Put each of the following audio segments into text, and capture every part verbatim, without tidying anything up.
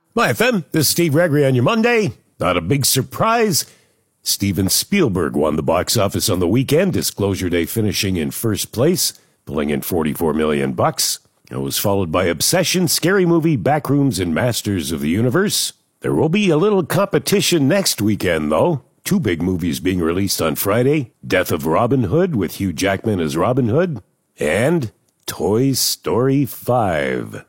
My F M, this is Steve Gregory on your Monday. Not a big surprise. Steven Spielberg won the box office on the weekend, Disclosure Day finishing in first place, pulling in forty-four million bucks. It was followed by Obsession, Scary Movie, Backrooms, and Masters of the Universe. There will be a little competition next weekend, though. Two big movies being released on Friday, Death of Robin Hood with Hugh Jackman as Robin Hood, and Toy Story five.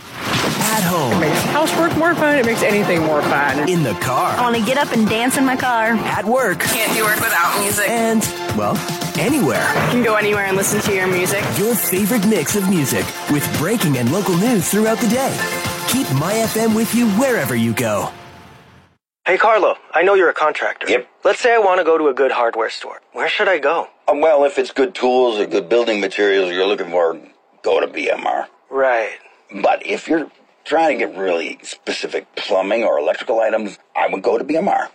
At home. It makes housework more fun. It makes anything more fun. In the car. I want to get up and dance in my car. At work. Can't do work without music. And, well, anywhere. You can go anywhere and listen to your music. Your favorite mix of music with breaking and local news throughout the day. Keep My F M with you wherever you go. Hey, Carlo, I know you're a contractor. Yep. Let's say I want to go to a good hardware store. Where should I go? Um, well, if it's good tools or good building materials you're looking for, go to B M R. Right. But if you're trying to get really specific plumbing or electrical items, I would go to B M R.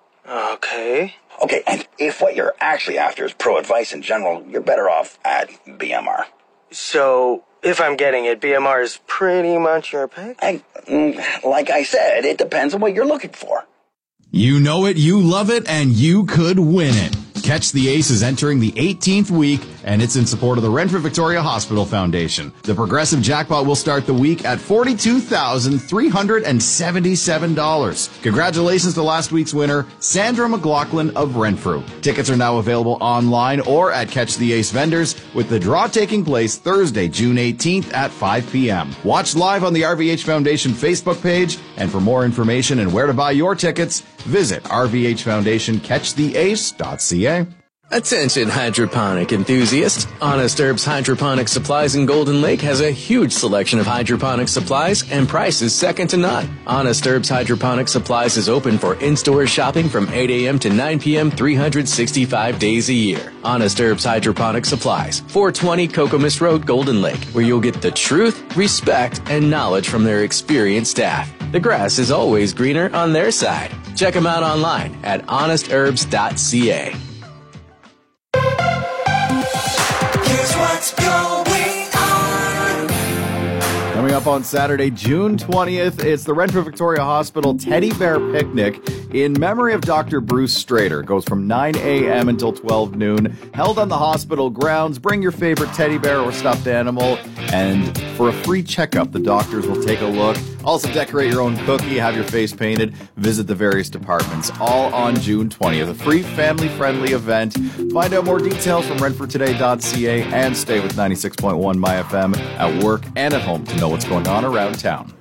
Okay. Okay, and if what you're actually after is pro advice in general, you're better off at B M R. So, if I'm getting it, B M R is pretty much your pick? I, mm, like I said, it depends on what you're looking for. You know it, you love it, and you could win it. Catch the Ace is entering the eighteenth week, and it's in support of the Renfrew Victoria Hospital Foundation. The Progressive Jackpot will start the week at forty-two thousand three hundred seventy-seven dollars. Congratulations to last week's winner, Sandra McLaughlin of Renfrew. Tickets are now available online or at Catch the Ace vendors, with the draw taking place Thursday, June eighteenth at five p.m. Watch live on the R V H Foundation Facebook page, and for more information and where to buy your tickets, visit r v h foundation catch the ace dot c a. Attention hydroponic enthusiasts. Honest Herbs Hydroponic Supplies in Golden Lake has a huge selection of hydroponic supplies and prices second to none. Honest Herbs Hydroponic Supplies is open for in-store shopping from eight a.m. to nine p.m. three hundred sixty-five days a year. Honest Herbs Hydroponic Supplies, four twenty Cocomus Road, Golden Lake, where you'll get the truth, respect, and knowledge from their experienced staff. The grass is always greener on their side. Check them out online at honest herbs dot c a. Coming up on Saturday, June twentieth, it's the Renfrew Victoria Hospital Teddy Bear Picnic in memory of Doctor Bruce Strader. It goes from nine a.m. until twelve noon, held on the hospital grounds. Bring your favorite teddy bear or stuffed animal, and for a free checkup, the doctors will take a look. Also decorate your own cookie, have your face painted, visit the various departments, all on June twentieth. A free family-friendly event. Find out more details from renfrew today dot c a and stay with ninety-six point one My F M at work and at home to know what's going on around town.